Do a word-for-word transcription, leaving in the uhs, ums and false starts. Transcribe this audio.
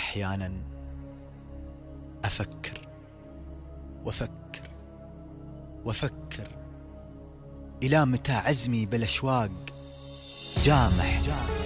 أحيانا أفكر وأفكر وأفكر، إلى متى عزمي بالأشواق جامح.